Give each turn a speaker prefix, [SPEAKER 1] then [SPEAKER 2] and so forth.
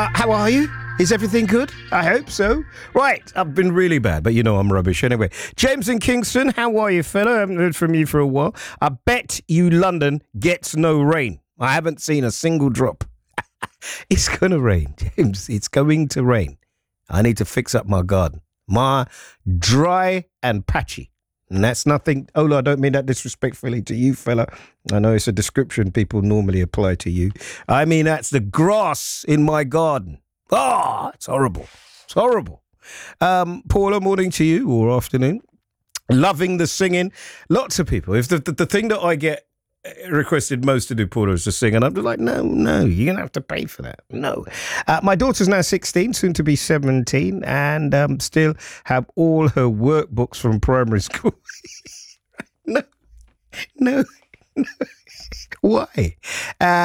[SPEAKER 1] How are you? Is everything good? I hope so. Right, I've been really bad, but you know I'm rubbish anyway. James in Kingston, how are you, fella? I haven't heard from you for a while. I bet you London gets no rain. I haven't seen a single drop. It's going to rain, James. It's going to rain. I need to fix up my garden. My dry and patchy. And that's nothing. Ola, I don't mean that disrespectfully to you, fella. I know it's a description people normally apply to you. I mean, that's the grass in my garden. Oh, it's horrible. It's horrible. Paula, morning to you or afternoon. Loving the singing. Lots of people. If the thing that I get requested most to do, Paula, is to sing, and I'm just like, no, you're going to have to pay for that. No. My daughter's now 16, soon to be 17, and still have all her workbooks from primary school. No. Why?